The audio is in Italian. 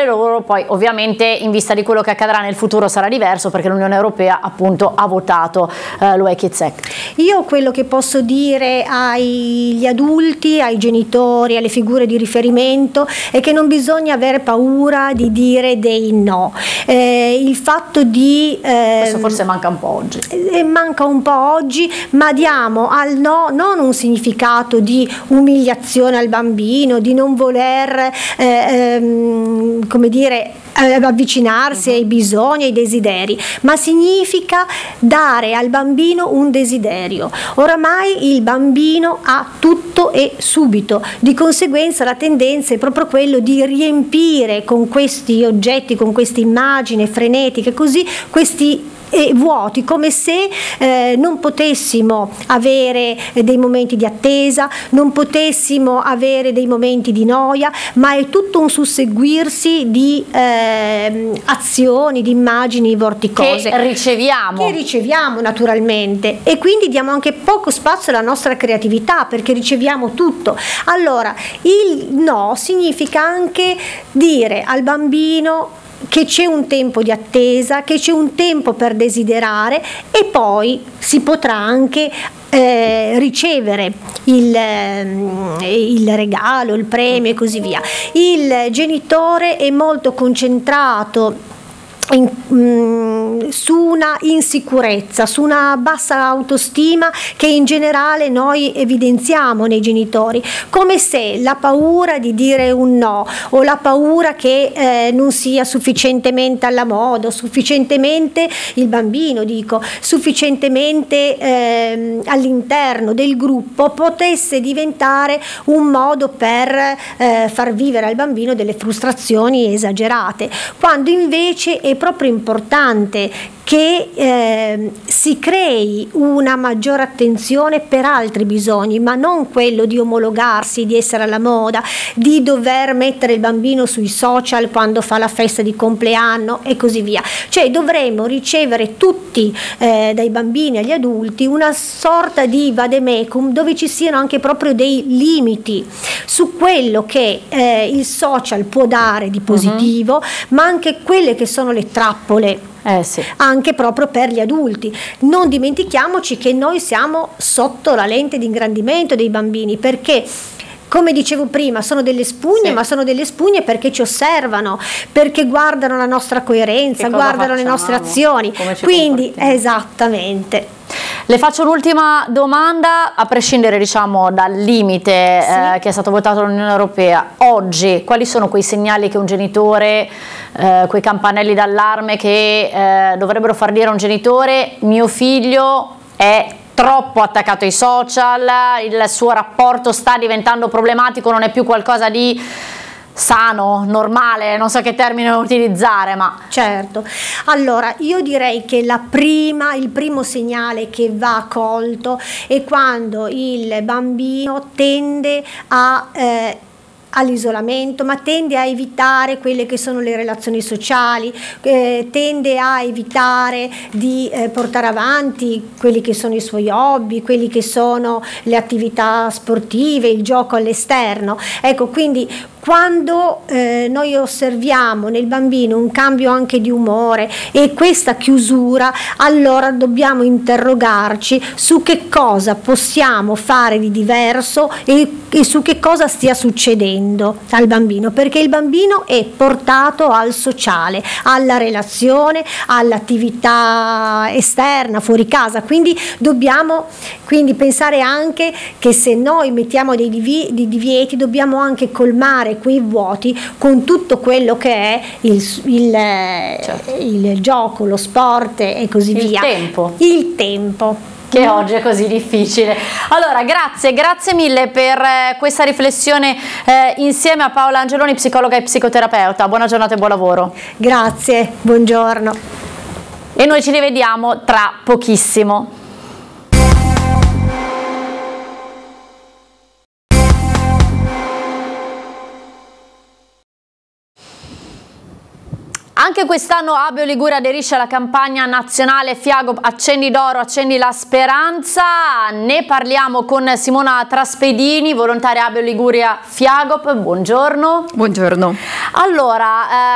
loro, poi ovviamente in vista di quello che accadrà nel futuro sarà diverso, perché l'Unione Europea appunto ha votato l'UE Kids Act. Io quello che posso dire agli adulti, ai genitori, alle figure di riferimento è che non bisogna avere paura di dire dei no. Il fatto di questo forse manca un po' oggi. Manca un po' oggi, ma diamo al no non un significato di umiliazione al bambino, di non voler come dire avvicinarsi ai bisogni, ai desideri, ma significa dare al bambino un desiderio. Oramai il bambino ha tutto e subito, di conseguenza la tendenza è proprio quello di riempire con questi oggetti, con queste immagini frenetiche, così questi vuoti, come se non potessimo avere dei momenti di attesa, non potessimo avere dei momenti di noia, ma è tutto un susseguirsi di azioni, di immagini vorticose che riceviamo naturalmente, e quindi diamo anche poco spazio alla nostra creatività perché riceviamo tutto. Allora il no significa anche dire al bambino che c'è un tempo di attesa, che c'è un tempo per desiderare, e poi si potrà anche ricevere il regalo, il premio e così via. Il genitore è molto concentrato su una insicurezza, su una bassa autostima che in generale noi evidenziamo nei genitori, come se la paura di dire un no, o la paura che non sia sufficientemente alla moda, sufficientemente il bambino, sufficientemente all'interno del gruppo, potesse diventare un modo per far vivere al bambino delle frustrazioni esagerate, quando invece è proprio importante che si crei una maggiore attenzione per altri bisogni, ma non quello di omologarsi, di essere alla moda, di dover mettere il bambino sui social quando fa la festa di compleanno e così via. Cioè dovremmo ricevere tutti, dai bambini agli adulti, una sorta di vademecum dove ci siano anche proprio dei limiti su quello che il social può dare di positivo, ma anche quelle che sono le trappole. Sì. Anche proprio per gli adulti. Non dimentichiamoci che noi siamo sotto la lente di ingrandimento dei bambini, perché come dicevo prima sono delle spugne, ma sono delle spugne perché ci osservano, perché guardano la nostra coerenza, guardano le nostre azioni, quindi esattamente. Le faccio l'ultima domanda, a prescindere dal limite che è stato votato dall'Unione Europea. Oggi quali sono quei segnali che un genitore, quei campanelli d'allarme che dovrebbero far dire a un genitore: mio figlio è troppo attaccato ai social, il suo rapporto sta diventando problematico, non è più qualcosa di sano, normale, non so che termine utilizzare, ma certo. Allora io direi che il primo segnale che va colto è quando il bambino tende all'isolamento, ma tende a evitare quelle che sono le relazioni sociali, tende a evitare di portare avanti quelli che sono i suoi hobby, quelli che sono le attività sportive, il gioco all'esterno. Ecco, quindi quando noi osserviamo nel bambino un cambio anche di umore e questa chiusura, allora dobbiamo interrogarci su che cosa possiamo fare di diverso e su che cosa stia succedendo al bambino, perché il bambino è portato al sociale, alla relazione, all'attività esterna, fuori casa, quindi dobbiamo pensare anche che se noi mettiamo dei divieti dobbiamo anche colmare quei vuoti con tutto quello che è il gioco, lo sport e così via. Il tempo. Che oggi è così difficile. Allora grazie mille per questa riflessione insieme a Paola Angeloni, psicologa e psicoterapeuta. Buona giornata e buon lavoro. Grazie, buongiorno. E noi ci rivediamo tra pochissimo. Anche quest'anno Abeo Liguria aderisce alla campagna nazionale Fiagop Accendi d'Oro, accendi la speranza. Ne parliamo con Simona Traspedini, volontaria Abeo Liguria Fiagop. Buongiorno. Buongiorno. Allora,